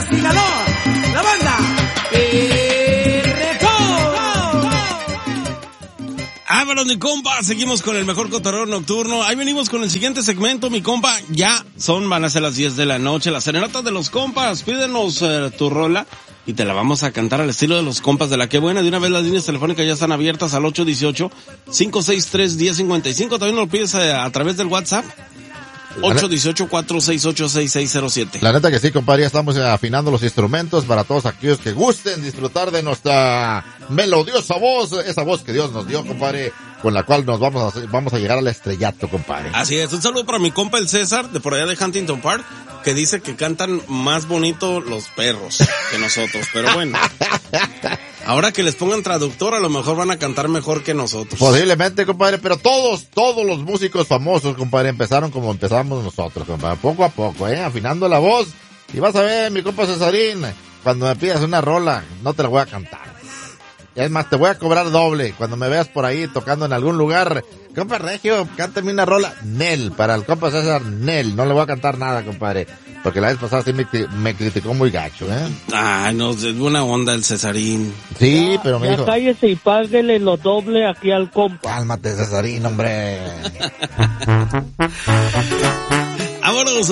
Sinaloa, la banda Vámonos, mi compa, seguimos con el mejor cotorreo nocturno. Ahí venimos con el siguiente segmento, mi compa. Van a ser las 10 de la noche, las serenatas de los compas. Pídenos tu rola y te la vamos a cantar al estilo de los compas de La Que Buena. De una vez las líneas telefónicas ya están abiertas al 818-563-1055. También lo pides a través del WhatsApp. 818-468-6607. La neta que sí, compadre, ya estamos afinando los instrumentos para todos aquellos que gusten disfrutar de nuestra melodiosa voz, esa voz que Dios nos dio, compadre, con la cual nos vamos a llegar al estrellato, compadre. Así es, un saludo para mi compa el César, de por allá de Huntington Park, que dice que cantan más bonito los perros que nosotros, pero bueno. Ahora que les pongan traductor, a lo mejor van a cantar mejor que nosotros. Posiblemente, compadre, pero todos los músicos famosos, compadre, empezaron como empezamos nosotros, compadre, poco a poco, afinando la voz. Y vas a ver, mi compa Cesarín, cuando me pidas una rola, no te la voy a cantar. Es más, te voy a cobrar doble. Cuando me veas por ahí tocando en algún lugar, compa Regio, cántame una rola. Nel, para el compa César, Nel. No le voy a cantar nada, compadre. Porque la vez pasada sí me criticó muy gacho, Ay, no, es buena onda el Cesarín. Sí, pero me dijo... Ya cállese y páguele lo doble aquí al compa. Cálmate, Cesarín, hombre. Vámonos,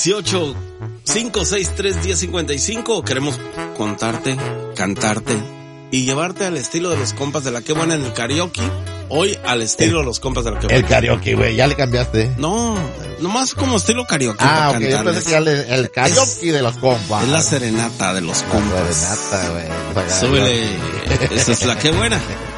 818-563-1055. Queremos contarte, cantarte y llevarte al estilo de los compas de La Que Buena en el karaoke. Hoy al estilo de los compas de La Que Buena. El karaoke, güey, ya le cambiaste. No, nomás como estilo karaoke. Ok, yo pensé que ya el karaoke de los compas. Es la serenata de los compas. La serenata, güey. Súbele. Esa es La Que Buena.